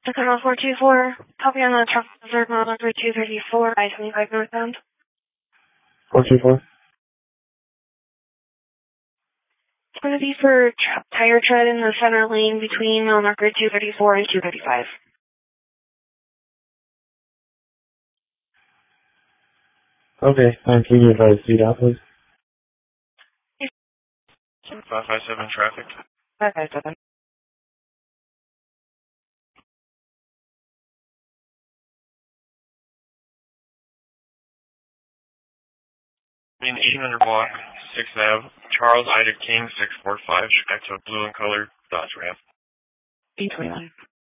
Tacoma 424, copy on the truck reserve model number 234, I-25 northbound. 424. It's going to be for tire tread in the center lane between mile marker 234 and 235. Okay, can you advise speed out, please? 557 traffic. 557. In 800 block, 6th Ave, Charles Ida King, 645, back to a blue and colored Dodge Ram. 829.